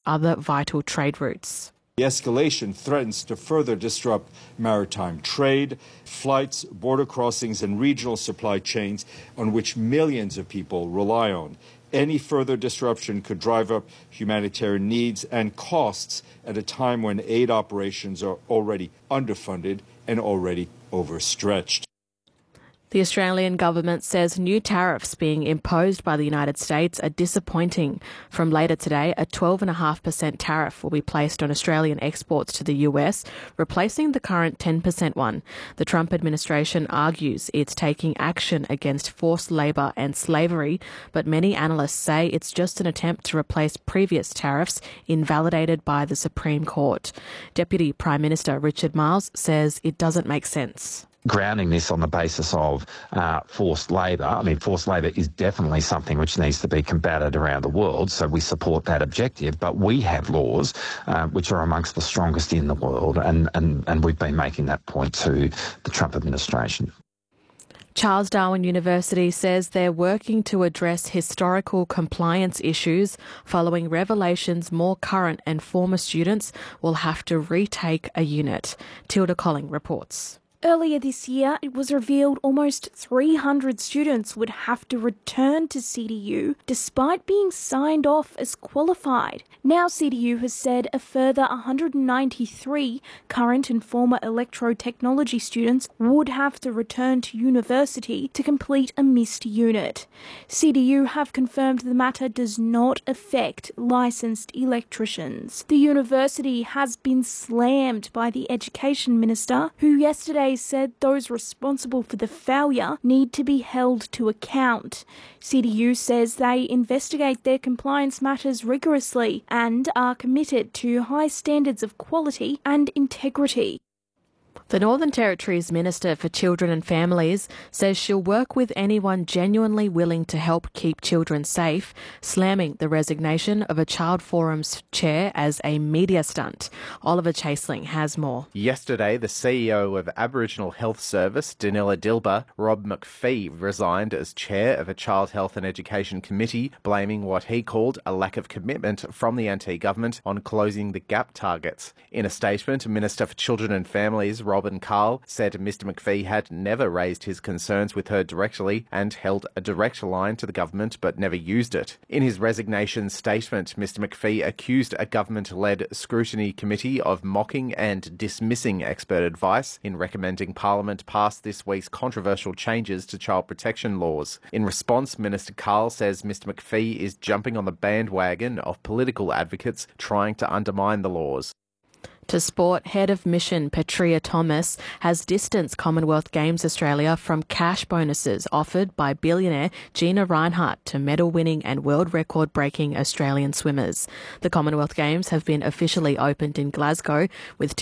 other vital trade routes. The escalation threatens to further disrupt maritime trade, flights, border crossings, and regional supply chains on which millions of people rely on. Any further disruption could drive up humanitarian needs and costs at a time when aid operations are already underfunded and already overstretched. The Australian government says new tariffs being imposed by the United States are disappointing. From later today, a 12.5% tariff will be placed on Australian exports to the US, replacing the current 10% one. The Trump administration argues it's taking action against forced labour and slavery, but many analysts say it's just an attempt to replace previous tariffs invalidated by the Supreme Court. Deputy Prime Minister Richard Marles says it doesn't make sense. Grounding this on the basis of forced labour. I mean, forced labour is definitely something which needs to be combated around the world, so we support that objective, but we have laws which are amongst the strongest in the world, and we've been making that point to the Trump administration. Charles Darwin University says they're working to address historical compliance issues following revelations more current and former students will have to retake a unit. Tilda Colling reports. Earlier this year, it was revealed almost 300 students would have to return to CDU despite being signed off as qualified. Now CDU has said a further 193 current and former electrotechnology students would have to return to university to complete a missed unit. CDU have confirmed the matter does not affect licensed electricians. The university has been slammed by the Education Minister, who yesterday said those responsible for the failure need to be held to account. CDU says they investigate their compliance matters rigorously and are committed to high standards of quality and integrity. The Northern Territory's Minister for Children and Families says she'll work with anyone genuinely willing to help keep children safe, slamming the resignation of a Child Forum's chair as a media stunt. Oliver Chaseling has more. Yesterday, the CEO of Aboriginal Health Service, Danila Dilba, Rob McPhee, resigned as chair of a Child Health and Education Committee, blaming what he called a lack of commitment from the NT government on closing the gap targets. In a statement, Minister for Children and Families, Robin Carl, said Mr McPhee had never raised his concerns with her directly and held a direct line to the government but never used it. In his resignation statement, Mr McPhee accused a government-led scrutiny committee of mocking and dismissing expert advice in recommending Parliament pass this week's controversial changes to child protection laws. In response, Minister Carl says Mr McPhee is jumping on the bandwagon of political advocates trying to undermine the laws. To sport, Head of Mission Petria Thomas has distanced Commonwealth Games Australia from cash bonuses offered by billionaire Gina Rinehart to medal-winning and world record-breaking Australian swimmers. The Commonwealth Games have been officially opened in Glasgow, with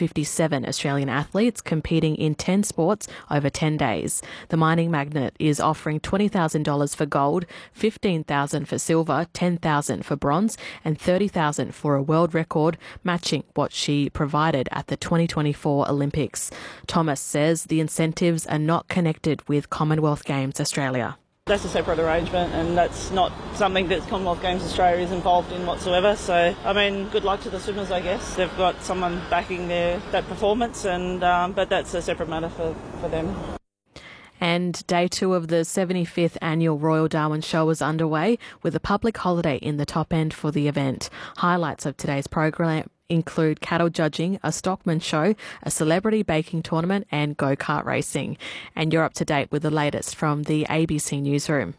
257 Australian athletes competing in 10 sports over 10 days. The mining magnate is offering $20,000 for gold, $15,000 for silver, $10,000 for bronze, and $30,000 for a world record, matching what she provided at the 2024 Olympics. Thomas says the incentives are not connected with Commonwealth Games Australia. That's a separate arrangement, and that's not something that Commonwealth Games Australia is involved in whatsoever. So, I mean, good luck to the swimmers, I guess. They've got someone backing that performance, and but that's a separate matter for them. And day 2 of the 75th annual Royal Darwin Show is underway, with a public holiday in the top end for the event. Highlights of today's program include cattle judging, a stockman show, a celebrity baking tournament and go-kart racing. And you're up to date with the latest from the ABC Newsroom.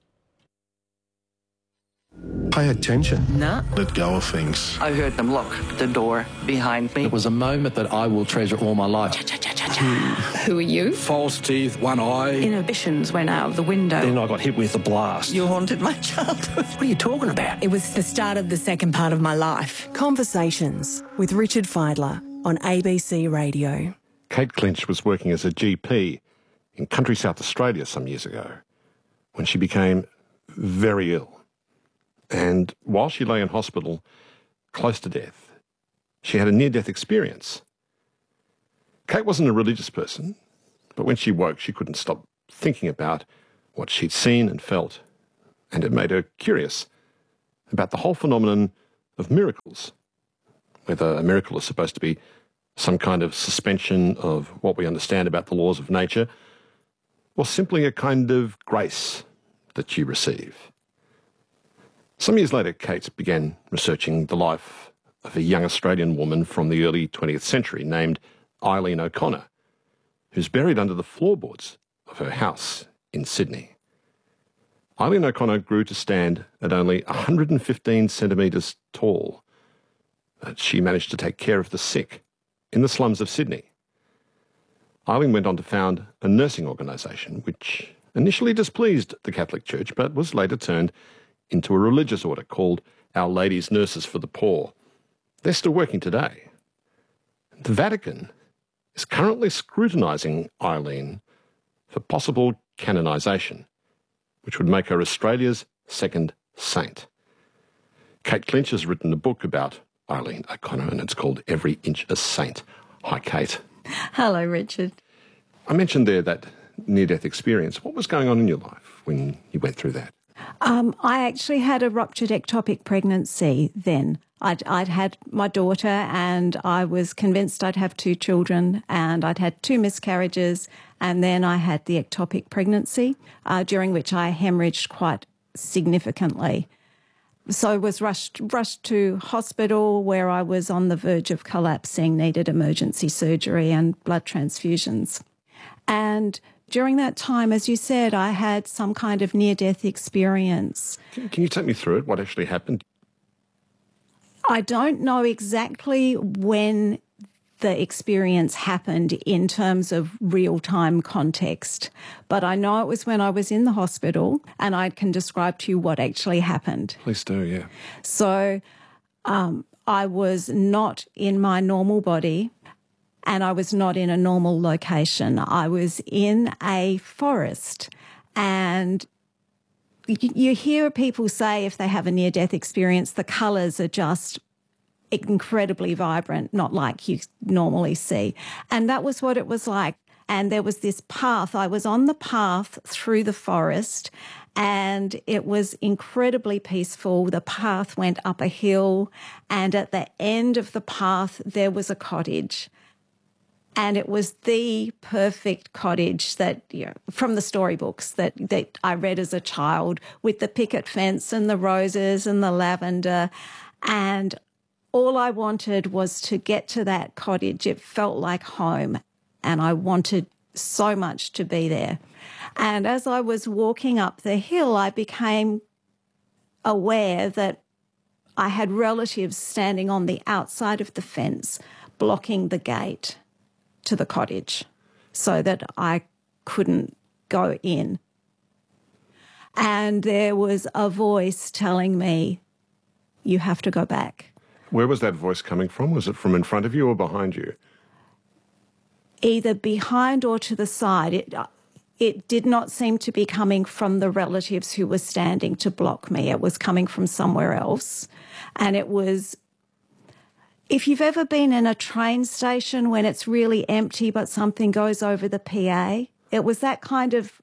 Pay attention. No. Let go of things. I heard them lock the door behind me. It was a moment that I will treasure all my life. Who are you? False teeth, one eye. Inhibitions went out of the window. Then I got hit with a blast. You haunted my childhood. What are you talking about? It was the start of the second part of my life. Conversations with Richard Fidler on ABC Radio. Kate Clinch was working as a GP in country South Australia some years ago when she became very ill. And while she lay in hospital, close to death, she had a near-death experience. Kate wasn't a religious person, but when she woke, she couldn't stop thinking about what she'd seen and felt, and it made her curious about the whole phenomenon of miracles, whether a miracle is supposed to be some kind of suspension of what we understand about the laws of nature, or simply a kind of grace that you receive. Some years later, Kate began researching the life of a young Australian woman from the early 20th century named Eileen O'Connor, who's buried under the floorboards of her house in Sydney. Eileen O'Connor grew to stand at only 115 centimetres tall. She managed to take care of the sick in the slums of Sydney. Eileen went on to found a nursing organisation which initially displeased the Catholic Church but was later turned into a religious order called Our Lady's Nurses for the Poor. They're still working today. The Vatican is currently scrutinising Eileen for possible canonisation, which would make her Australia's second saint. Kate Clinch has written a book about Eileen O'Connor, and it's called Every Inch a Saint. Hi, Kate. Hello, Richard. I mentioned there that near-death experience. What was going on in your life when you went through that? I actually had a ruptured ectopic pregnancy then. I'd had my daughter and I was convinced I'd have 2 children, and I'd had 2 miscarriages, and then I had the ectopic pregnancy, during which I hemorrhaged quite significantly. So I was rushed to hospital where I was on the verge of collapsing, needed emergency surgery and blood transfusions. And during that time, as you said, I had some kind of near-death experience. Can you take me through it? What actually happened? I don't know exactly when the experience happened in terms of real-time context, but I know it was when I was in the hospital, and I can describe to you what actually happened. Please do, yeah. So I was not in my normal body, and I was not in a normal location. I was in a forest, and you hear people say if they have a near-death experience, the colours are just incredibly vibrant, not like you normally see. And that was what it was like. And there was this path. I was on the path through the forest, and it was incredibly peaceful. The path went up a hill, and at the end of the path, there was a cottage. And it was the perfect cottage that, from the storybooks that I read as a child, with the picket fence and the roses and the lavender. And all I wanted was to get to that cottage. It felt like home, and I wanted so much to be there. And as I was walking up the hill, I became aware that I had relatives standing on the outside of the fence, blocking the gate to the cottage so that I couldn't go in. And there was a voice telling me, you have to go back. Where was that voice coming from? Was it from in front of you or behind you? Either behind or to the side. It did not seem to be coming from the relatives who were standing to block me. It was coming from somewhere else. And it was, if you've ever been in a train station when it's really empty but something goes over the PA, it was that kind of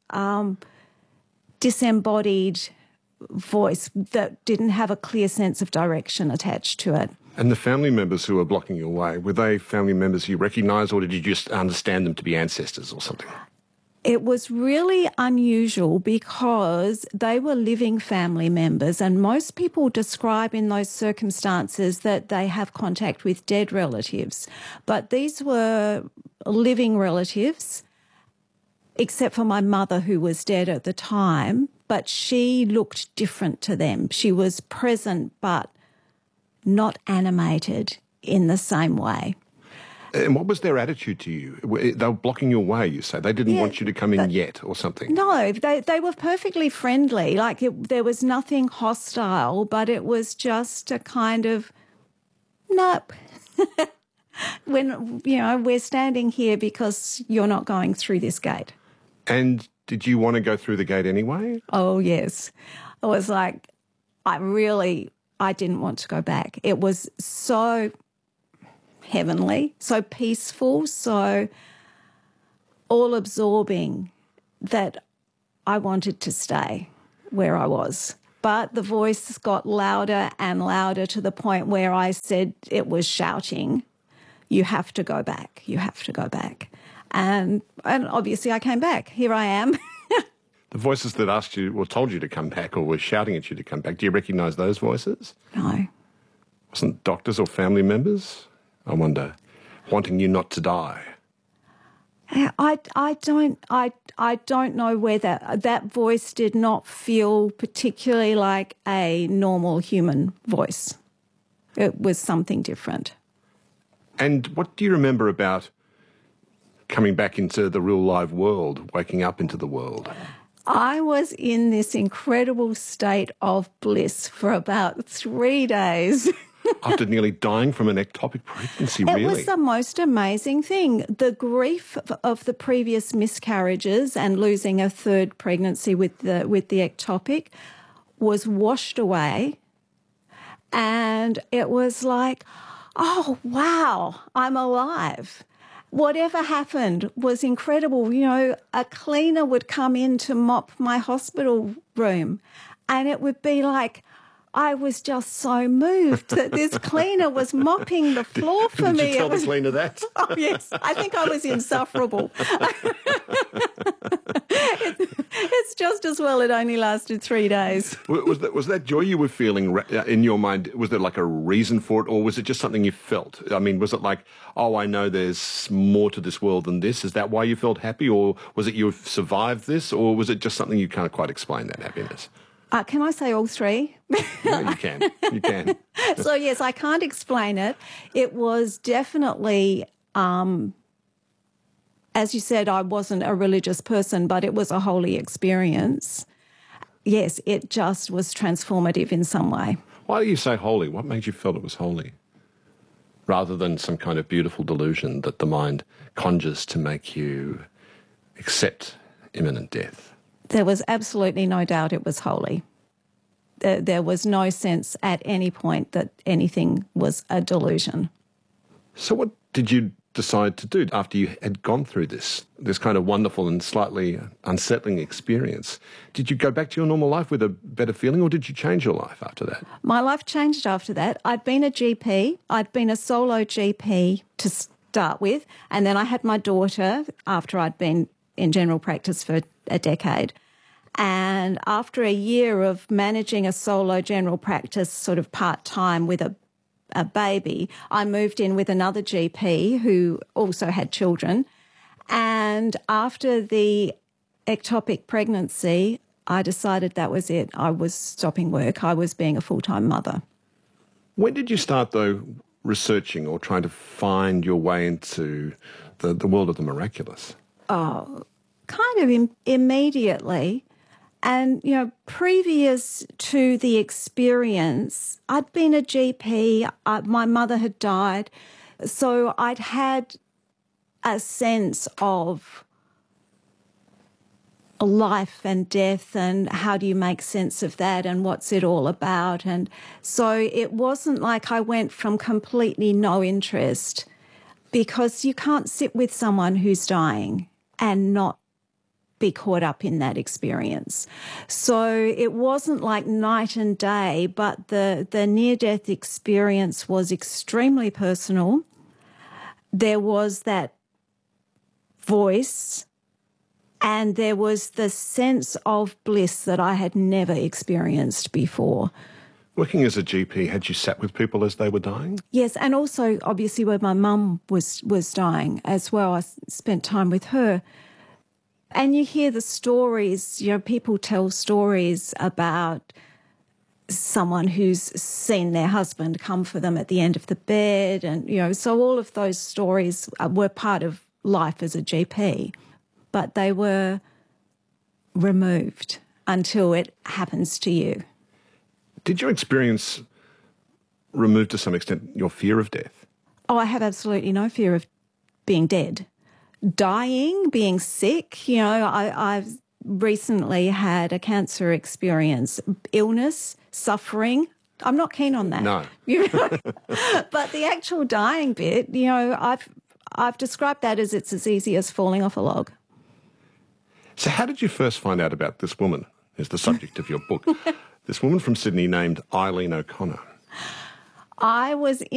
disembodied voice that didn't have a clear sense of direction attached to it. And the family members who were blocking your way, were they family members you recognised, or did you just understand them to be ancestors or something? It was really unusual because they were living family members, and most people describe in those circumstances that they have contact with dead relatives. But these were living relatives, except for my mother, who was dead at the time, but she looked different to them. She was present but not animated in the same way. And what was their attitude to you? They were blocking your way, you say. They didn't want you to come in yet or something. No, they were perfectly friendly. There was nothing hostile, but it was just a kind of, nope. When, we're standing here because you're not going through this gate. And did you want to go through the gate anyway? Oh, yes. I was like, I didn't want to go back. It was so heavenly, so peaceful, so all-absorbing that I wanted to stay where I was. But the voice got louder and louder to the point where I said it was shouting, "You have to go back. You have to go back." And obviously I came back. Here I am. The voices that asked you or told you to come back or were shouting at you to come back, do you recognise those voices? No. Wasn't doctors or family members, I wonder, wanting you not to die? I don't know whether that voice did not feel particularly like a normal human voice. It was something different. And what do you remember about coming back into the real live world, waking up into the world? I was in this incredible state of bliss for about 3 days. After nearly dying from an ectopic pregnancy, really? It was the most amazing thing. The grief of the previous miscarriages and losing a third pregnancy with the ectopic was washed away. And it was like, oh, wow, I'm alive. Whatever happened was incredible. You know, a cleaner would come in to mop my hospital room and it would be like, I was just so moved that this cleaner was mopping the floor for me. Did you tell the cleaner that? Oh, yes. I think I was insufferable. It's just as well it only lasted 3 days. Was that joy you were feeling in your mind, was there like a reason for it, or was it just something you felt? I mean, was it like, oh, I know there's more to this world than this? Is that why you felt happy, or was it you've survived this, or was it just something you can't quite explain, that happiness? Can I say all three? Yeah, you can. You can. So, yes, I can't explain it. It was definitely, as you said, I wasn't a religious person, but it was a holy experience. Yes, it just was transformative in some way. Why do you say holy? What made you feel it was holy? Rather than some kind of beautiful delusion that the mind conjures to make you accept imminent death. There was absolutely no doubt it was holy. There was no sense at any point that anything was a delusion. So what did you decide to do after you had gone through this kind of wonderful and slightly unsettling experience? Did you go back to your normal life with a better feeling, or did you change your life after that? My life changed after that. I'd been a GP. I'd been a solo GP to start with, and then I had my daughter after I'd been in general practice for a decade. And after a year of managing a solo general practice sort of part-time with a baby, I moved in with another GP who also had children. And after the ectopic pregnancy, I decided that was it. I was stopping work. I was being a full-time mother. When did you start, though, researching or trying to find your way into the world of the miraculous? Oh, kind of immediately. And, you know, previous to the experience, I'd been a GP. My mother had died. So I'd had a sense of life and death and how do you make sense of that and what's it all about. And so it wasn't like I went from completely no interest, because you can't sit with someone who's dying and not be caught up in that experience. So it wasn't like night and day, but the near-death experience was extremely personal. There was that voice and there was the sense of bliss that I had never experienced before. Working as a GP, had you sat with people as they were dying? Yes, and also obviously when my mum was dying as well, I spent time with her. And you hear the stories, you know, people tell stories about someone who's seen their husband come for them at the end of the bed. And, you know, so all of those stories were part of life as a GP, but they were removed until it happens to you. Did your experience remove to some extent your fear of death? Oh, I have absolutely no fear of being dead. Dying, being sick, you know, I've recently had a cancer experience, illness, suffering. I'm not keen on that. No. You know? But the actual dying bit, you know, I've described that as it's as easy as falling off a log. So how did you first find out about this woman, who's the subject of your book? this woman from Sydney named Eileen O'Connor. I was